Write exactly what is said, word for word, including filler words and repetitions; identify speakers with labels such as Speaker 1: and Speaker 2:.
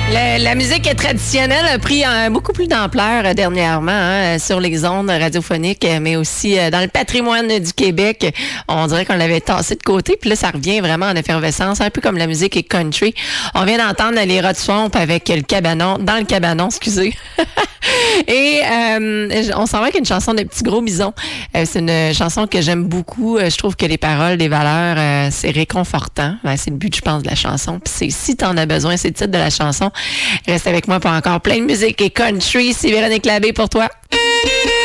Speaker 1: Le- la musique traditionnelle a pris euh, beaucoup plus d'ampleur euh, dernièrement hein, sur les ondes radiophoniques, euh, mais aussi euh, dans le patrimoine du Québec. On dirait qu'on l'avait tassé de côté, puis là, ça revient vraiment en effervescence, un peu comme la musique est country. On vient d'entendre les Rod Swamp avec le cabanon, dans le cabanon, excusez. Et euh, on s'en va avec une chanson de Petit Gros Bison. Euh, c'est une chanson que j'aime beaucoup. Euh, je trouve que les paroles, les valeurs, euh, c'est réconfortant. Ben, c'est le but, je pense, de la chanson. Puis c'est Si t'en as besoin, c'est le titre de la chanson. Reste avec moi pour encore plein de musique et country. C'est Véronique Labbé pour toi.